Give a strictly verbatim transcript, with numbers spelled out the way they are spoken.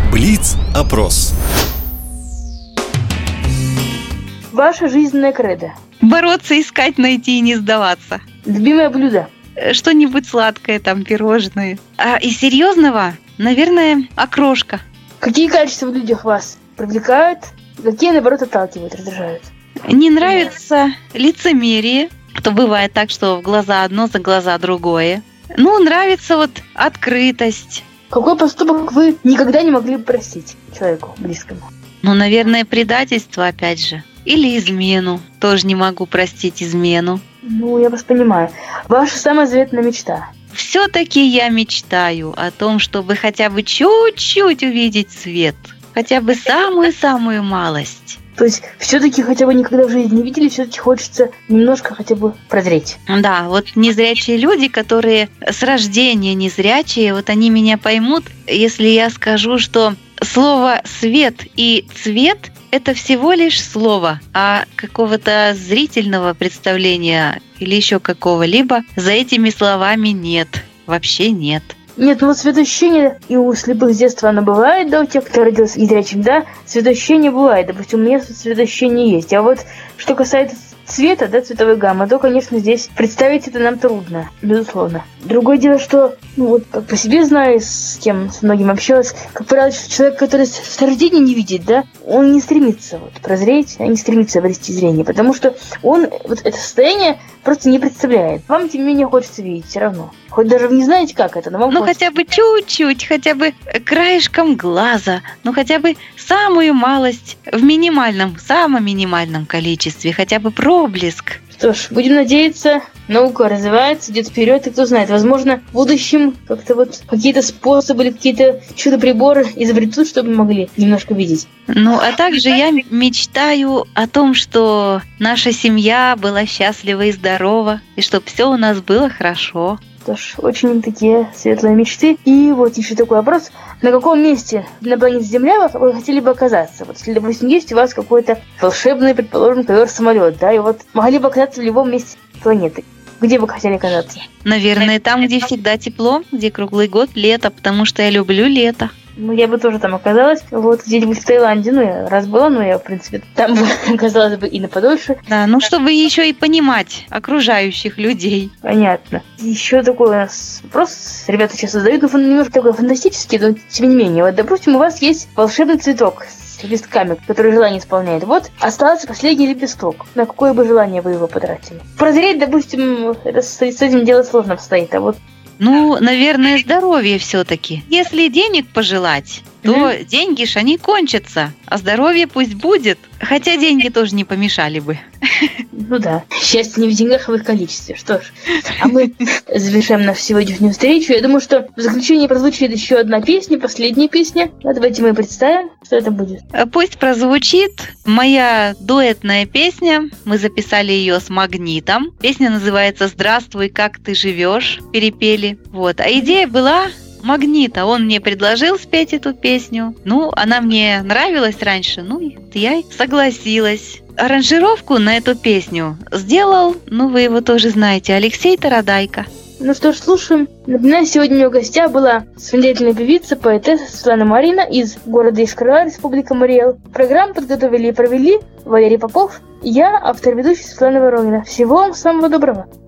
Блиц-опрос. Ваше жизненное кредо. Бороться, искать, найти и не сдаваться. Любимое блюдо. Что-нибудь сладкое, там, пирожные. А из серьезного, наверное, окрошка. Какие качества в людях вас привлекают, какие, наоборот, отталкивают, раздражают? Не нравится лицемерие. То бывает так, что в глаза одно, за глаза другое. Ну, нравится вот открытость. Какой поступок вы никогда не могли бы простить человеку близкому? Ну, наверное, предательство, опять же. Или измену. Тоже не могу простить измену. Ну, я вас понимаю. Ваша самая заветная мечта? Все-таки я мечтаю о том, чтобы хотя бы чуть-чуть увидеть свет. Хотя бы самую-самую малость. То есть все-таки хотя бы никогда в жизни не видели, все-таки хочется немножко хотя бы прозреть. Да, вот незрячие люди, которые с рождения незрячие, вот они меня поймут, если я скажу, что слово «свет» и «цвет» — это всего лишь слово, а какого-то зрительного представления или еще какого-либо за этими словами нет, вообще нет. Нет, ну вот светоощущение и у слепых с детства оно бывает, да, у тех, кто родился незрячим, да, светоощущение бывает, допустим, у меня светоощущение есть. А вот что касается цвета, да, цветовой гаммы, то, конечно, здесь представить это нам трудно, безусловно. Другое дело, что, ну вот, как по себе знаю, с кем, с многим общалась, как правило, человек, который с рождения не видит, да, он не стремится вот прозреть, а не стремится обрести зрение, потому что он вот это состояние просто не представляет. Вам, тем не менее, хочется видеть все равно. Хоть даже вы не знаете, как это, но вам Ну, хочется. хотя бы чуть-чуть, хотя бы краешком глаза, ну, хотя бы самую малость в минимальном, самом минимальном количестве, хотя бы проблеск. Что ж, будем надеяться, наука развивается, идет вперед, и кто знает, возможно, в будущем как-то вот какие-то способы или какие-то чудо-приборы изобретут, чтобы мы могли немножко видеть. Ну, а также я мечтаю о том, что наша семья была счастлива и здорова, и чтобы все у нас было хорошо. Что ж, очень такие светлые мечты. И вот еще такой вопрос. На каком месте на планете Земля вы хотели бы оказаться? Вот если, допустим, есть у вас какой-то волшебный, предположим, ковер-самолет, да, и вот могли бы оказаться в любом месте планеты. Где бы хотели оказаться? Наверное, там, где всегда тепло, где круглый год лето, потому что я люблю лето. Ну, я бы тоже там оказалась, вот где-нибудь в Таиланде, ну, я раз была, но я, в принципе, там бы оказалась бы и на подольше. Да, ну, чтобы еще и понимать окружающих людей. Понятно. Еще такой у нас вопрос, ребята сейчас задают, ну, немножко такой фантастический, но тем не менее. Вот, допустим, у вас есть волшебный цветок с лепестками, который желание исполняет. Вот остался последний лепесток. На какое бы желание вы его потратили? Прозреть, допустим, это с, с этим дело сложно обстоит, а вот Ну, наверное, здоровье все-таки. Если денег пожелать, то mm-hmm. деньги ж они кончатся, а здоровье пусть будет. Хотя деньги тоже не помешали бы. Ну да, счастье не в деньгах, а в их количестве. Что ж, а мы завершаем нашу сегодняшнюю встречу. Я думаю, что в заключение прозвучит еще одна песня, последняя песня. Давайте мы представим, что это будет. Пусть прозвучит моя дуэтная песня. Мы записали ее с Магнитом. Песня называется «Здравствуй, как ты живешь?» Перепели. Вот. А идея была Магнита. Он мне предложил спеть эту песню. Ну, она мне нравилась раньше. Ну, я и согласилась. Аранжировку на эту песню сделал, ну, вы его тоже знаете, Алексей Тарадайко. Ну что ж, слушаем. Напоминаю, сегодня у меня в гостях была самодеятельная певица, поэтесса Светлана Марина из города Искра, Республика Мариэл. Программу подготовили и провели Валерий Попов и я, автор-ведущий Светлана Воронина. Всего вам самого доброго.